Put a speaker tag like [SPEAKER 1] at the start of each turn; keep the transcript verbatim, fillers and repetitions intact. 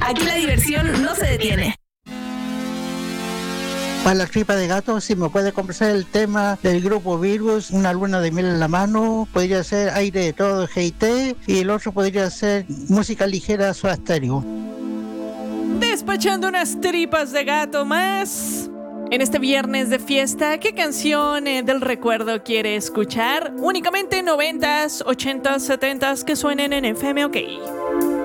[SPEAKER 1] Aquí la diversión no se detiene.
[SPEAKER 2] Para la tripa de gato, si me puede conversar el tema del grupo Virus, Una luna de miel en la mano, podría ser Aire de todo G I T, y el otro podría ser Música ligera Soda Stereo.
[SPEAKER 3] Despachando unas tripas de gato más. En este viernes de fiesta, ¿qué canción eh, del recuerdo quiere escuchar? Únicamente noventas, ochentas, setentas que suenen en F M OK.